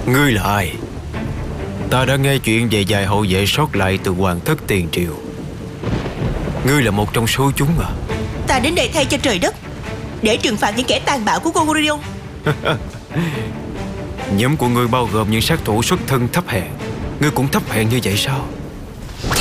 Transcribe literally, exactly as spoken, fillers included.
Ngươi là ai? Ta đã nghe chuyện về vài hậu vệ sót lại từ hoàng thất tiền triều. Ngươi là một trong số chúng à? Ta đến đây thay cho trời đất, để trừng phạt những kẻ tàn bạo của Goguryeo. Nhóm của ngươi bao gồm những sát thủ xuất thân thấp hèn. Ngươi cũng thấp hèn như vậy sao?